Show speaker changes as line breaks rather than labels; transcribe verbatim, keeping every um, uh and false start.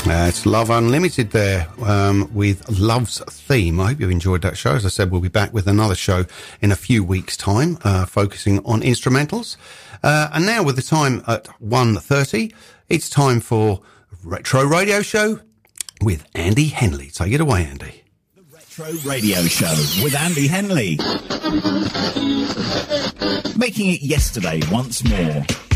Uh, it's Love Unlimited there um, with Love's Theme. I hope you've enjoyed that show. As I said, we'll be back with another show in a few weeks' time, uh, focusing on instrumentals. Uh, and now with the time at one thirty, it's time for Retro Radio Show with Andy Henley. Take it away, Andy.
The Retro Radio Show with Andy Henley. Making it yesterday once more.